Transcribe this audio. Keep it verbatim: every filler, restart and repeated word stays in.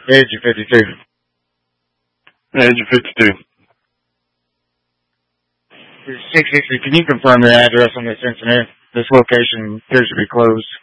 Age of fifty-two. Age of fifty-two. six sixty, can you confirm the address on this incident? This location appears to be closed.